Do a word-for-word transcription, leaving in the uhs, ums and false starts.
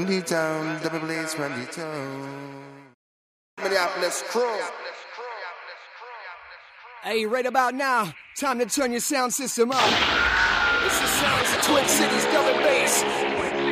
the town, double blaze from the town. Minneapolis crew. Hey, right about now, time to turn your sound system up. It's the sounds of Twin Cities, double bass.